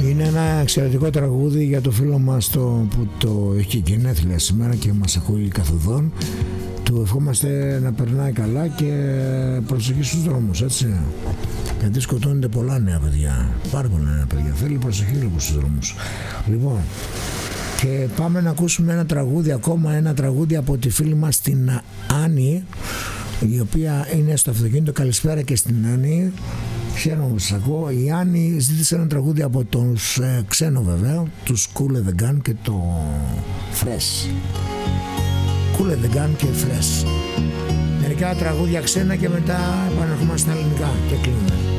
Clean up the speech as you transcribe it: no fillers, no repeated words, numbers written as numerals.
Είναι ένα εξαιρετικό τραγούδι για το φίλο μας που το έχει γενέθλια σήμερα και μας ακούει καθοδόν. Του ευχόμαστε να περνάει καλά και προσοχή στους δρόμους, έτσι. Γιατί σκοτώνονται πολλά νέα παιδιά. Πάρα πολλά νέα παιδιά. Θέλει προσοχή λίγο στους δρόμους. Λοιπόν, και πάμε να ακούσουμε ένα τραγούδι, ακόμα ένα τραγούδι από τη φίλη μας την Άννη, η οποία είναι στο αυτοκίνητο. Καλησπέρα και στην Άννη. Χαίρομαι που σας ακούω. Η Άννη ζήτησε ένα τραγούδι από τους ξένο βέβαια, τους Kool and the Gang και το Fresh. Kool and the Gang και Fresh. Μερικά τραγούδια ξένα και μετά επανερχόμαστε στα ελληνικά και κλείνουμε.